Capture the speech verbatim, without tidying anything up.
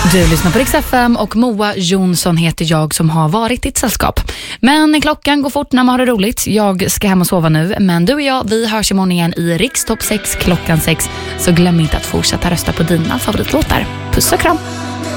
Du lyssnar på Rix F M och Moa Jonsson heter jag som har varit ditt sällskap. Men klockan går fort när man har det roligt. Jag ska hem och sova nu, men du och jag, vi hörs imorgon igen i Rix Top sex klockan sex. Så glöm inte att fortsätta rösta på dina favoritlåtar. Puss och kram!